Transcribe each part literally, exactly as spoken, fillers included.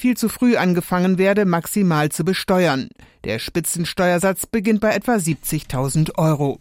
viel zu früh angefangen werde, maximal zu besteuern. Der Spitzensteuersatz beginnt bei etwa siebzigtausend Euro.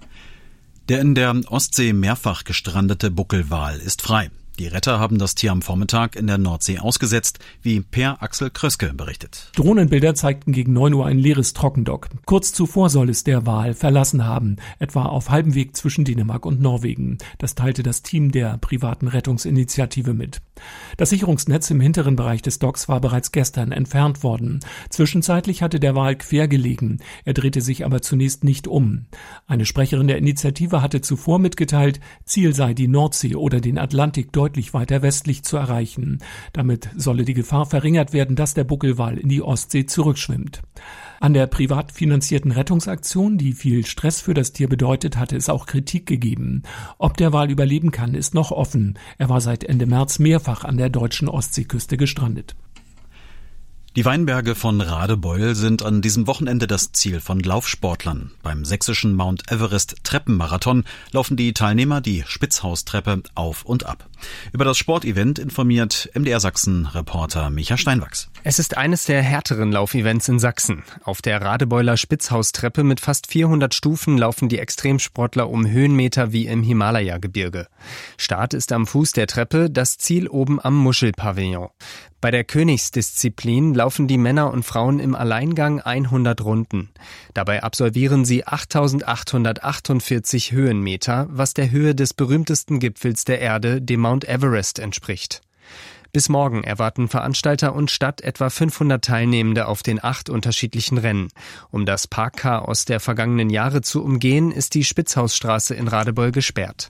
Der in der Ostsee mehrfach gestrandete Buckelwal ist frei. Die Retter haben das Tier am Vormittag in der Nordsee ausgesetzt, wie Per Axel Kröske berichtet. Drohnenbilder zeigten gegen neun Uhr ein leeres Trockendock. Kurz zuvor soll es der Wal verlassen haben, etwa auf halbem Weg zwischen Dänemark und Norwegen. Das teilte das Team der privaten Rettungsinitiative mit. Das Sicherungsnetz im hinteren Bereich des Docks war bereits gestern entfernt worden. Zwischenzeitlich hatte der Wal quer gelegen. Er drehte sich aber zunächst nicht um. Eine Sprecherin der Initiative hatte zuvor mitgeteilt, Ziel sei die Nordsee oder den Atlantik deutlich weiter westlich zu erreichen. Damit solle die Gefahr verringert werden, dass der Buckelwal in die Ostsee zurückschwimmt. An der privat finanzierten Rettungsaktion, die viel Stress für das Tier bedeutet, hatte es auch Kritik gegeben. Ob der Wal überleben kann, ist noch offen. Er war seit Ende März mehrfach an der deutschen Ostseeküste gestrandet. Die Weinberge von Radebeul sind an diesem Wochenende das Ziel von Laufsportlern. Beim sächsischen Mount Everest Treppenmarathon laufen die Teilnehmer die Spitzhaustreppe auf und ab. Über das Sportevent informiert M D R Sachsen-Reporter Micha Steinwachs. Es ist eines der härteren Laufevents in Sachsen. Auf der Radebeuler Spitzhaustreppe mit fast vierhundert Stufen laufen die Extremsportler um Höhenmeter wie im Himalaya-Gebirge. Start ist am Fuß der Treppe, das Ziel oben am Muschelpavillon. Bei der Königsdisziplin laufen die Männer und Frauen im Alleingang hundert Runden. Dabei absolvieren sie achttausendachthundertachtundvierzig Höhenmeter, was der Höhe des berühmtesten Gipfels der Erde, dem Mount Everest, entspricht. Bis morgen erwarten Veranstalter und Stadt etwa fünfhundert Teilnehmende auf den acht unterschiedlichen Rennen. Um das Parkchaos der vergangenen Jahre zu umgehen, ist die Spitzhausstraße in Radebeul gesperrt.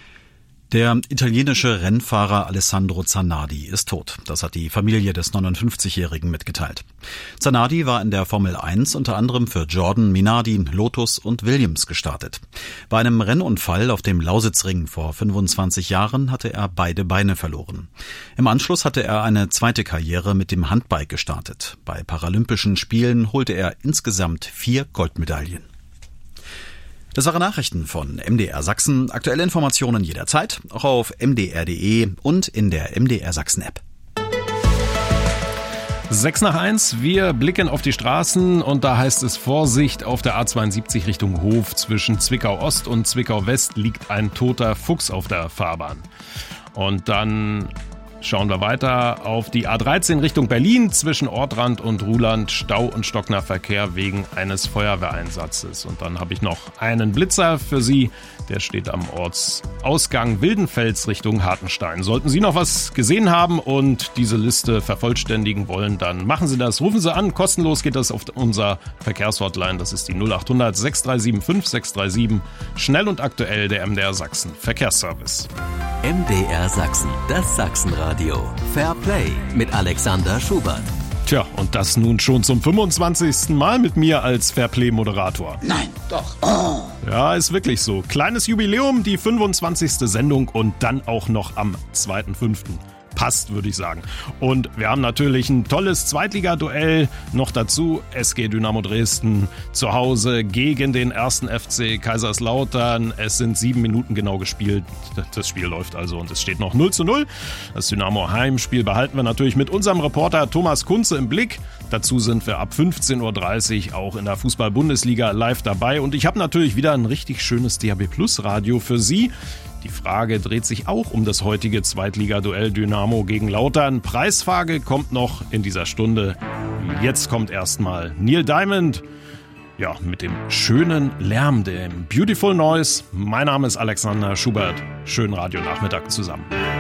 Der italienische Rennfahrer Alessandro Zanardi ist tot. Das hat die Familie des neunundfünfzigjährigen mitgeteilt. Zanardi war in der Formel eins unter anderem für Jordan, Minardi, Lotus und Williams gestartet. Bei einem Rennunfall auf dem Lausitzring vor fünfundzwanzig Jahren hatte er beide Beine verloren. Im Anschluss hatte er eine zweite Karriere mit dem Handbike gestartet. Bei Paralympischen Spielen holte er insgesamt vier Goldmedaillen. Das waren Nachrichten von M D R Sachsen. Aktuelle Informationen jederzeit, auch auf m d r punkt d e und in der M D R Sachsen App. Sechs nach eins, wir blicken auf die Straßen und da heißt es Vorsicht, auf der A zweiundsiebzig Richtung Hof zwischen Zwickau Ost und Zwickau West liegt ein toter Fuchs auf der Fahrbahn. Und dann schauen wir weiter auf die A dreizehn Richtung Berlin zwischen Ortrand und Ruhland, Stau und stockender Verkehr wegen eines Feuerwehreinsatzes. Und dann habe ich noch einen Blitzer für Sie, der steht am Ortsausgang Wildenfels Richtung Hartenstein. Sollten Sie noch was gesehen haben und diese Liste vervollständigen wollen, dann machen Sie das. Rufen Sie an, kostenlos geht das auf unser Verkehrshotline, das ist die null achthundert sechs drei sieben fünf sechs drei sieben. Schnell und aktuell der M D R Sachsen Verkehrsservice. M D R Sachsen, das Sachsenradio. Fair Play mit Alexander Schubert. Tja, und das nun schon zum fünfundzwanzigsten Mal mit mir als Fairplay-Moderator. Nein, doch. Oh. Ja, ist wirklich so. Kleines Jubiläum, die fünfundzwanzigste Sendung und dann auch noch am zweiten fünften Passt, würde ich sagen. Und wir haben natürlich ein tolles Zweitliga-Duell noch dazu. S G Dynamo Dresden zu Hause gegen den ersten F C Kaiserslautern. Es sind sieben Minuten genau gespielt. Das Spiel läuft also und es steht noch null zu null. Das Dynamo-Heimspiel behalten wir natürlich mit unserem Reporter Thomas Kunze im Blick. Dazu sind wir ab fünfzehn Uhr dreißig auch in der Fußball-Bundesliga live dabei. Und ich habe natürlich wieder ein richtig schönes D A B Plus Radio für Sie. Die Frage dreht sich auch um das heutige Zweitliga-Duell Dynamo gegen Lautern. Preisfrage kommt noch in dieser Stunde. Jetzt kommt erstmal Neil Diamond. Ja, mit dem schönen Lärm, dem Beautiful Noise. Mein Name ist Alexander Schubert. Schönen Radionachmittag zusammen.